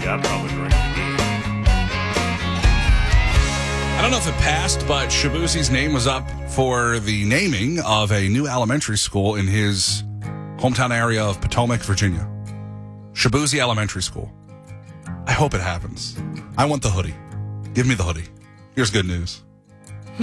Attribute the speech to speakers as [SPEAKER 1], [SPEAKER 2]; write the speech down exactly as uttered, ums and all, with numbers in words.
[SPEAKER 1] I'd probably drink it.
[SPEAKER 2] I don't know if it passed, but Shabuzi's name was up for the naming of a new elementary school in his hometown area of Potomac, Virginia. Shabuzi Elementary School. I hope it happens. I want the hoodie. Give me the hoodie. Here's good news.